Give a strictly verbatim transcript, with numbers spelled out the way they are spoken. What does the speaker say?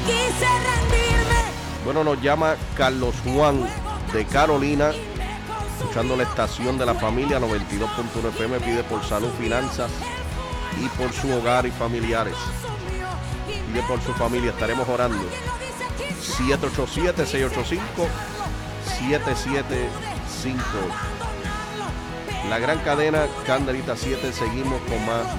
quise rendirme. Bueno, nos llama Carlos Juan de Carolina, escuchando la estación de la familia noventa y dos punto uno F M. Pide por salud, finanzas y por su hogar y familiares. Pide por su familia, estaremos orando. siete ocho siete, seis ocho cinco, siete siete cinco ocho. La gran cadena Candelita siete, seguimos con más